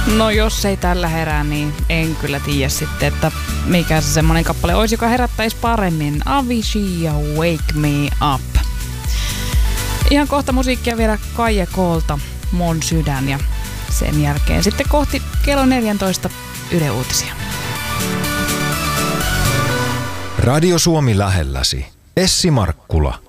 No jos ei tällä herää, niin en kyllä tiedä sitten, että mikä se semmonen kappale olisi, joka herättäisi paremmin. Avicii ja Wake Me Up. Ihan kohta musiikkia vielä Kaija Koolta, Mon sydän, ja sen jälkeen sitten kohti kello 14 Yle Uutisia. Radio Suomi lähelläsi. Essi Markkula.